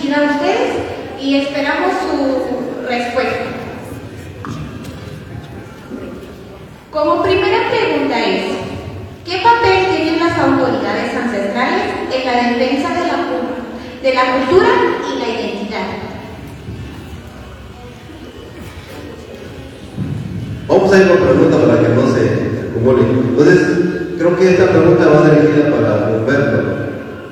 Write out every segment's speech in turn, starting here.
dirigida a ustedes y esperamos su respuesta. Como primera pregunta es, ¿qué papel tienen las autoridades ancestrales en la defensa de la cultura y la identidad? Vamos a ir con pregunta para que no se acumule. Entonces, creo que esta pregunta va dirigida para Humberto.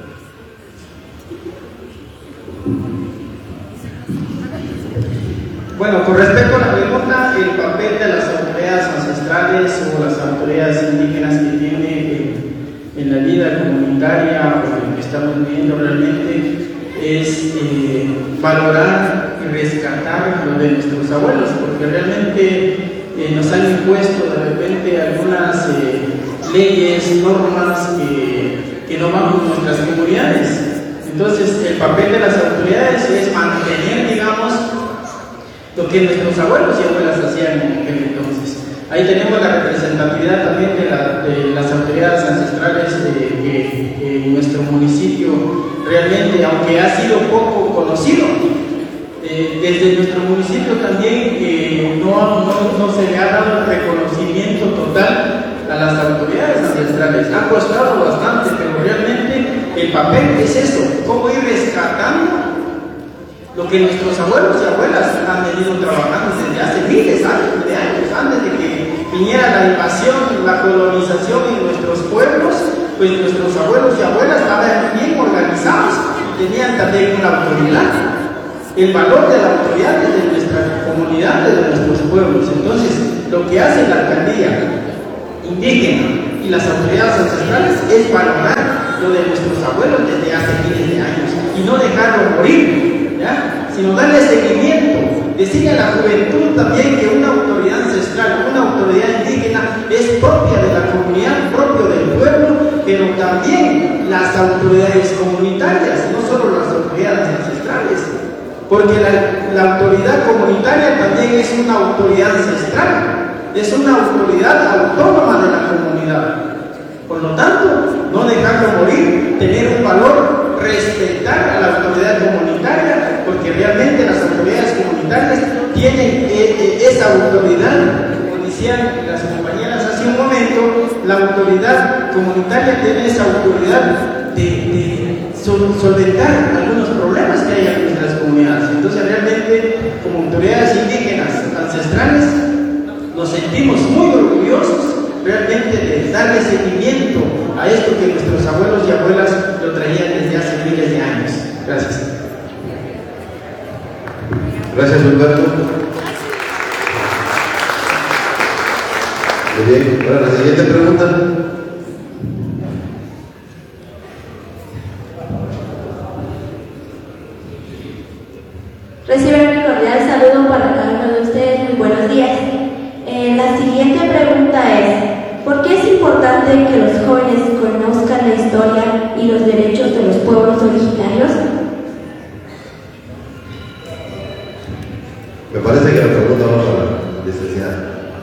Bueno, con respecto a la pregunta, el papel de las autoridades ancestrales o las autoridades indígenas que tiene en la vida comunitaria o en lo que estamos viviendo realmente es valorar y rescatar lo de nuestros abuelos, porque realmente nos han impuesto de repente algunas leyes, normas que no van con nuestras comunidades. Entonces, el papel de las autoridades es mantener, digamos, lo que nuestros abuelos y abuelas hacían en aquel entonces. Ahí tenemos la representatividad también de las autoridades ancestrales que en nuestro municipio realmente, aunque ha sido poco conocido, desde nuestro municipio también no se le ha dado el reconocimiento total a las autoridades ancestrales. Ha costado bastante, pero realmente el papel es esto, cómo ir rescatando lo que nuestros abuelos y abuelas han venido trabajando desde hace miles de años, antes de que viniera la invasión, la colonización en nuestros pueblos, pues nuestros abuelos y abuelas estaban bien organizados y tenían también una autoridad. El valor de la autoridad de nuestra comunidad, de nuestros pueblos. Entonces, lo que hace la alcaldía indígena y las autoridades ancestrales es valorar lo de nuestros abuelos desde hace miles de años y no dejarlo morir, ¿ya? Sino darle seguimiento, decirle a la juventud también que una autoridad ancestral, una autoridad indígena es propia de la comunidad, propio del pueblo, pero también las autoridades comunitarias, no solo las autoridades ancestrales, porque la autoridad comunitaria también es una autoridad ancestral, es una autoridad autónoma de la comunidad. Por lo tanto, no dejarlo morir, tener un valor, respetar a la autoridad comunitaria, porque realmente las autoridades comunitarias tienen esa autoridad, como decían las compañeras hace un momento, la autoridad comunitaria tiene esa autoridad de solventar algunos problemas que hay en nuestras comunidades. Entonces realmente, como autoridades indígenas ancestrales, nos sentimos muy orgullosos realmente de darle seguimiento a esto que nuestros abuelos y abuelas lo traían desde hace miles de años. Gracias. Gracias, Humberto. Muy bien, ahora la siguiente pregunta. Reciban mi cordial saludo para cada uno de ustedes. Muy buenos días. La siguiente pregunta es: ¿por qué es importante que los jóvenes conozcan la historia y los derechos de los pueblos originarios? Me parece que la pregunta va para la licenciada.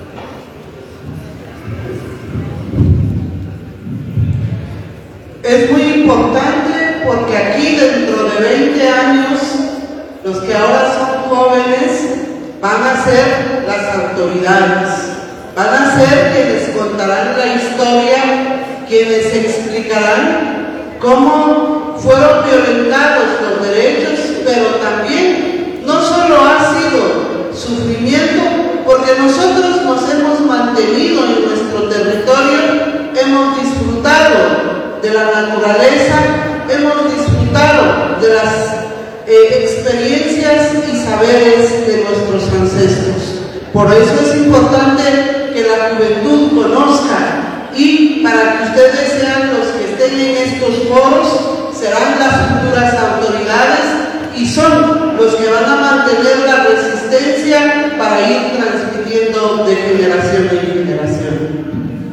Es muy importante porque aquí dentro de 20 años los que ahora son jóvenes van a ser las autoridades, van a ser quienes contarán la historia, quienes explicarán cómo fueron violentados los derechos, pero también no solo ha sido sufrimiento, porque nosotros nos hemos mantenido en nuestro territorio, hemos disfrutado de la naturaleza, hemos disfrutado de las experiencias y saberes de nuestros ancestros. Por eso es importante que la juventud conozca, y para que ustedes sean los que estén en estos foros, serán las futuras autoridades y son los que van a mantener la resistencia para ir transmitiendo de generación en generación.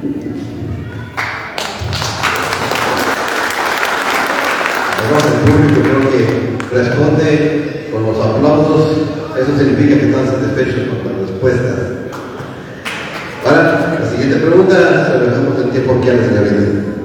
El público creo que responde con los aplausos. Eso significa que están satisfechos con la respuesta. Ahora, la siguiente pregunta, se la dejamos el tiempo que a la señorita.